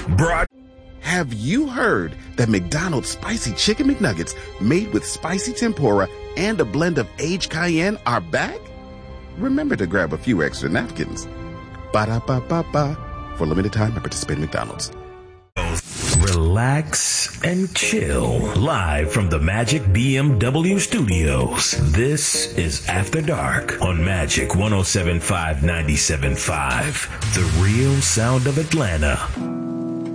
Have you heard that McDonald's Spicy Chicken McNuggets made with spicy tempura and a blend of aged cayenne are back? Remember to grab a few extra napkins. Ba-da-ba-ba-ba. For limited time at participating McDonald's. Relax and chill. Live from the Magic BMW Studios. This is After Dark on Magic 107.5 97.5. The real sound of Atlanta.